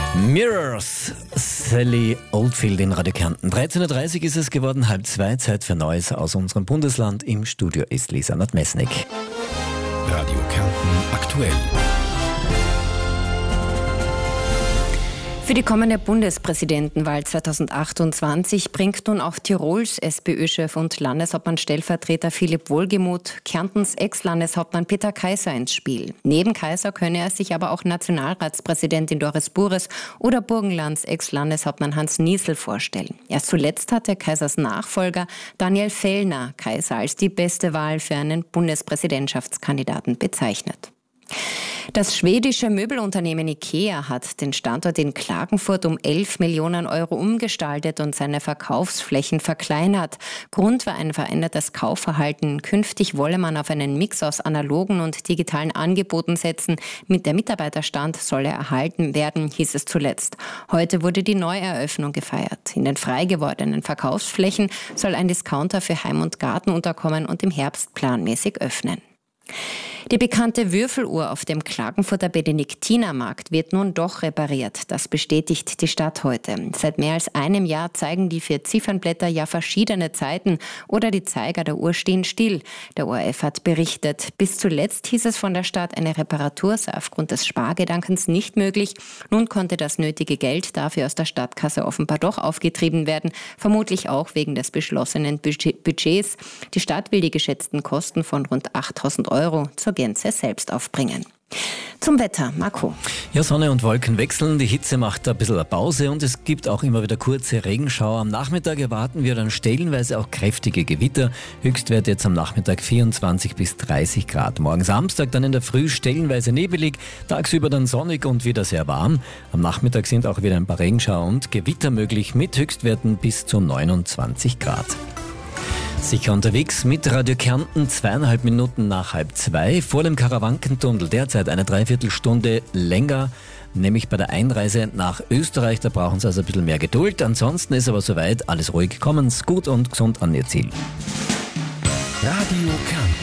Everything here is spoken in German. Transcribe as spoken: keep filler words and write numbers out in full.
Mirrors, Sally Oldfield in Radio Kärnten. dreizehn Uhr dreißig ist es geworden, halb zwei, Zeit für Neues aus unserem Bundesland. Im Studio ist Lisa Nadmesnik. Radio Kärnten aktuell. Für die kommende Bundespräsidentenwahl zweitausendachtundzwanzig bringt nun auch Tirols SPÖ-Chef und Landeshauptmann-Stellvertreter Philipp Wohlgemuth Kärntens Ex-Landeshauptmann Peter Kaiser ins Spiel. Neben Kaiser könne er sich aber auch Nationalratspräsidentin Doris Bures oder Burgenlands Ex-Landeshauptmann Hans Niesel vorstellen. Erst zuletzt hatte Kaisers Nachfolger Daniel Fellner Kaiser als die beste Wahl für einen Bundespräsidentschaftskandidaten bezeichnet. Das schwedische Möbelunternehmen IKEA hat den Standort in Klagenfurt um elf Millionen Euro umgestaltet und seine Verkaufsflächen verkleinert. Grund war ein verändertes Kaufverhalten. Künftig wolle man auf einen Mix aus analogen und digitalen Angeboten setzen. Mit der Mitarbeiterstand solle erhalten werden, hieß es zuletzt. Heute wurde die Neueröffnung gefeiert. In den frei gewordenen Verkaufsflächen soll ein Discounter für Heim und Garten unterkommen und im Herbst planmäßig öffnen. Die bekannte Würfeluhr auf dem Klagenfurter Benediktinermarkt wird nun doch repariert. Das bestätigt die Stadt heute. Seit mehr als einem Jahr zeigen die vier Ziffernblätter ja verschiedene Zeiten oder die Zeiger der Uhr stehen still. Der O R F hat berichtet. Bis zuletzt hieß es von der Stadt, eine Reparatur sei aufgrund des Spargedankens nicht möglich. Nun konnte das nötige Geld dafür aus der Stadtkasse offenbar doch aufgetrieben werden. Vermutlich auch wegen des beschlossenen Budgets. Die Stadt will die geschätzten Kosten von rund achttausend Euro zur Gänze selbst aufbringen. Zum Wetter, Marco. Ja, Sonne und Wolken wechseln, die Hitze macht ein bisschen eine Pause und es gibt auch immer wieder kurze Regenschauer. Am Nachmittag erwarten wir dann stellenweise auch kräftige Gewitter. Höchstwert jetzt am Nachmittag vierundzwanzig bis dreißig Grad. Morgen Samstag dann in der Früh stellenweise nebelig, tagsüber dann sonnig und wieder sehr warm. Am Nachmittag sind auch wieder ein paar Regenschauer und Gewitter möglich mit Höchstwerten bis zu neunundzwanzig Grad. Sicher unterwegs mit Radio Kärnten, zweieinhalb Minuten nach halb zwei, vor dem Karawankentunnel, derzeit eine Dreiviertelstunde länger, nämlich bei der Einreise nach Österreich, da brauchen Sie also ein bisschen mehr Geduld. Ansonsten ist aber soweit alles ruhig, kommen Sie gut und gesund an Ihr Ziel. Radio Kärnten.